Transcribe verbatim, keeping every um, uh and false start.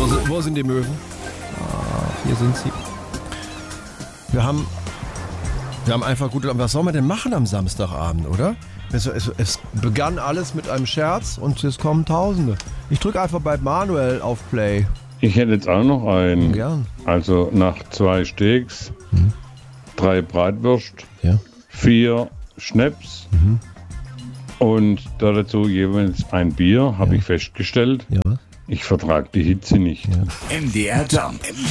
Wo sind, wo sind die Möwen? Ah, hier sind sie. Wir haben, wir haben einfach gut... Was soll man denn machen am Samstagabend, oder? Es, es, es begann alles mit einem Scherz und es kommen Tausende. Ich drücke einfach bei Manuel auf Play. Ich hätte jetzt auch noch einen. Gern. Also nach zwei Steaks, mhm. drei Bratwürst, ja. vier Schnaps mhm. und dazu jeweils ein Bier, habe ja. ich festgestellt. Ja. Ich vertrage die Hitze nicht. Ja. M D R Jump.